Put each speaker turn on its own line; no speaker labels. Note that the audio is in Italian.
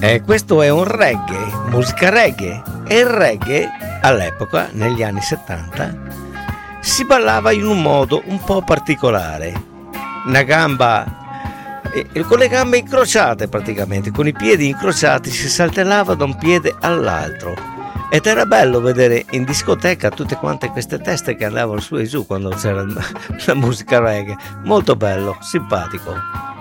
Questo è un reggae, musica reggae. E il reggae all'epoca, negli anni 70, si ballava in un modo un po' particolare. Una gamba, con le gambe incrociate praticamente, con i piedi incrociati si saltellava da un piede all'altro. Ed era bello vedere in discoteca tutte quante queste teste che andavano su e giù quando c'era la musica reggae. Molto bello, simpatico.